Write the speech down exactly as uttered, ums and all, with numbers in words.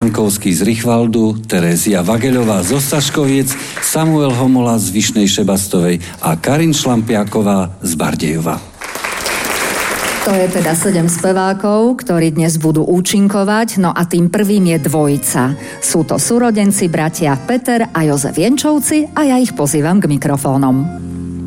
Jankovský z Richvaldu, Terézia Vageľová zo Staškoviec, Samuel Homola z Vyšnej Šebastovej a Karin Šlampiaková z Bardejova. To je teda sedem spevákov, ktorí dnes budú účinkovať, no a tým prvým je dvojica. Sú to súrodenci bratia Peter a Jozef Jenčovci a ja ich pozývam k mikrofónom.